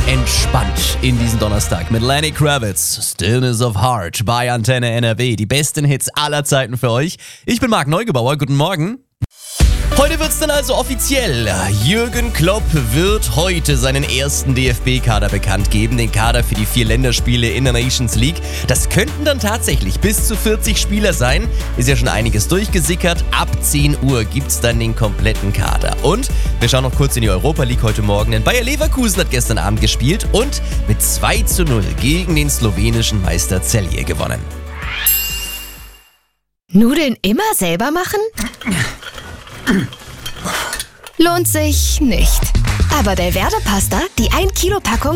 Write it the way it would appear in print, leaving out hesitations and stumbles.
entspannt in diesen Donnerstag mit Lenny Kravitz, Stillness of Heart bei Antenne NRW. Die besten Hits aller Zeiten für euch. Ich bin Marc Neugebauer, guten Morgen. Heute wird's dann also offiziell. Jürgen Klopp wird heute seinen ersten DFB-Kader bekannt geben, den Kader für die 4 Länderspiele in der Nations League. Das könnten dann tatsächlich bis zu 40 Spieler sein. Ist ja schon einiges durchgesickert. Ab 10 Uhr gibt's dann den kompletten Kader. Und wir schauen noch kurz in die Europa League heute Morgen, denn Bayer Leverkusen hat gestern Abend gespielt und mit 2:0 gegen den slowenischen Meister Celje gewonnen. Nudeln immer selber machen? Lohnt sich nicht. Aber Belverde Pasta, die 1 Kilo Packung,